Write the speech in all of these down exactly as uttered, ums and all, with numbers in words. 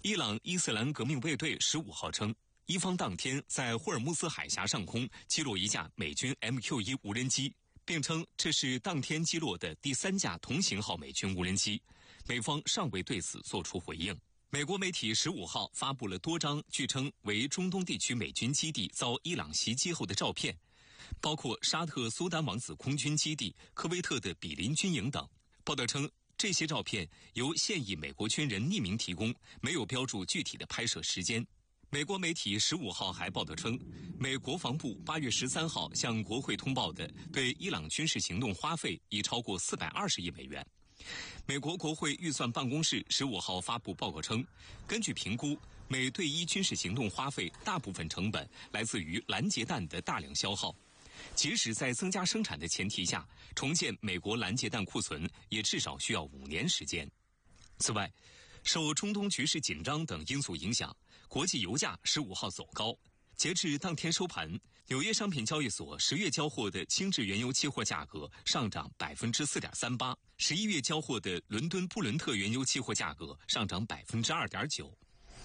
伊朗伊斯兰革命卫队十五号称，伊方当天在霍尔木兹海峡上空击落一架美军 M Q 一 无人机，并称这是当天击落的第三架同型号美军无人机，美方尚未对此作出回应。美国媒体十五号发布了多张据称为中东地区美军基地遭伊朗袭击后的照片，包括沙特苏丹王子空军基地、科威特的比林军营等。报道称，这些照片由现役美国军人匿名提供，没有标注具体的拍摄时间。美国媒体十五号还报道称，美国防部八月十三号向国会通报的对伊朗军事行动花费已超过四百二十亿美元。美国国会预算办公室十五号发布报告称，根据评估，美对伊军事行动花费大部分成本来自于拦截弹的大量消耗，即使在增加生产的前提下，重建美国拦截弹库存也至少需要五年时间。此外，受中东局势紧张等因素影响，国际油价十五号走高。截至当天收盘，纽约商品交易所十月交货的轻质原油期货价格上涨百分之四点三八，十一月交货的伦敦布伦特原油期货价格上涨百分之二点九。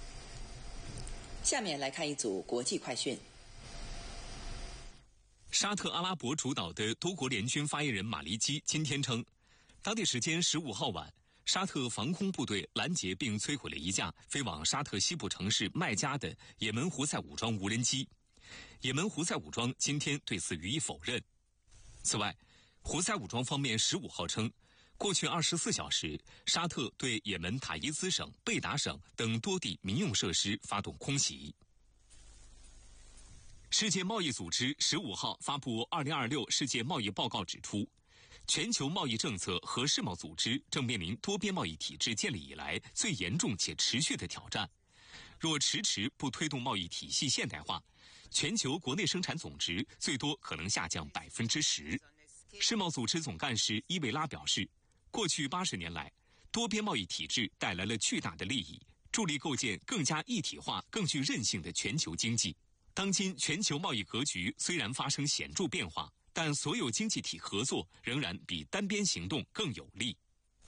下面来看一组国际快讯。 沙特阿拉伯主导的多国联军发言人马利基今天称，当地时间十五号晚，沙特防空部队拦截并摧毁了一架飞往沙特西部城市麦加的也门胡塞武装无人机。也门胡塞武装今天对此予以否认。此外，胡塞武装方面十五号称，过去二十四小时，沙特对也门塔伊兹省、贝达省等多地民用设施发动空袭。世界贸易组织十五号发布二零二六世界贸易报告指出，全球贸易政策和世贸组织正面临多边贸易体制建立以来最严重且持续的挑战。若迟迟不推动贸易体系现代化，全球国内生产总值最多可能下降百分之十。世贸组织总干事伊维拉表示，过去八十年来，多边贸易体制带来了巨大的利益，助力构建更加一体化、更具韧性的全球经济。当今全球贸易格局虽然发生显著变化，但所有经济体合作仍然比单边行动更有利。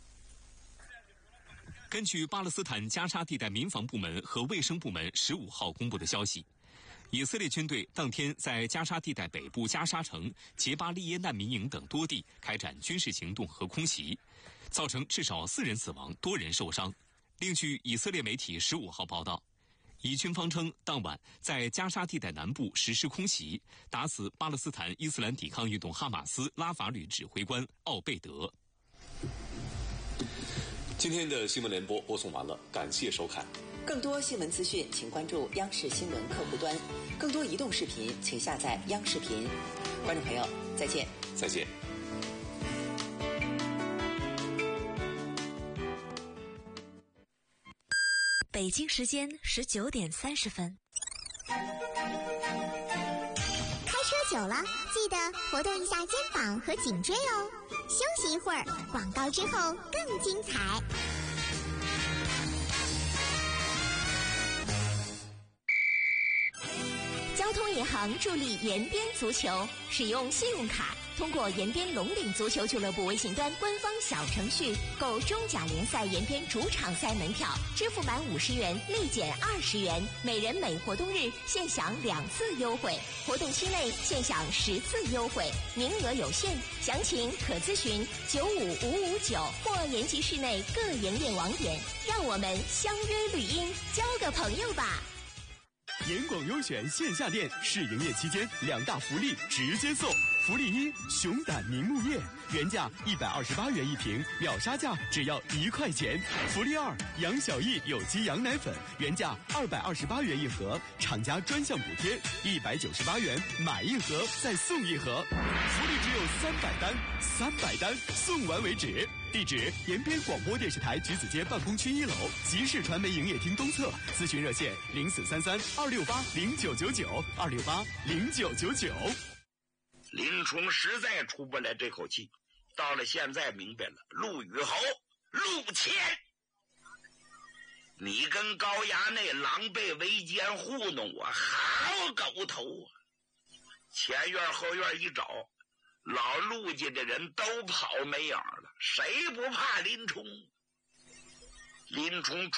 根据巴勒斯坦加沙地带民防部门和卫生部门十五号公布的消息，以色列军队当天在加沙地带北部加沙城、杰巴利耶难民营等多地开展军事行动和空袭，造成至少四人死亡、多人受伤。另据以色列媒体十五号报道，以军方称，当晚在加沙地带南部实施空袭，打死巴勒斯坦伊斯兰抵抗运动哈马斯拉法旅指挥官奥贝德。 今天的新闻联播播送完了，感谢收看。 更多新闻资讯，请关注央视新闻客户端。更多移动视频，请下载央视频。观众朋友，再见。 再见。 北京时间十九点三十分。 开车久了，记得活动一下肩膀和颈椎哦。休息一会儿，广告之后更精彩。 交通银行助力延边足球，使用信用卡通过延边龙岭足球俱乐部微信端官方小程序购中甲联赛延边主场赛门票，支付满五十元立减二十元，每人每活动日现享两次优惠，活动期内现享十次优惠，名额有限，详情可咨询九五五五九或延吉市内各营业网点。让我们相约绿荫，交个朋友吧。 严广优选线下店试营业期间，两大福利直接送。福利一：熊胆凝目液，原价一百二十八元一瓶，秒杀价只要一块钱。福利二：杨小艺有机羊奶粉，原价二百二十八元一盒，厂家专项补贴一百九十八元，买一盒再送一盒。福利只有三百单，三百单送完为止。地址：延边广播电视台橘子街办公区一楼，集市传媒营业厅东侧。咨询热线：零四三三二六八零九九九二六八零九九九。 林冲实在出不来这口气，到了现在明白了，陆羽侯、陆谦，你跟高衙内狼狈为奸糊弄我，好狗头啊！前院后院一找，老陆家的人都跑没影了，谁不怕林冲？林冲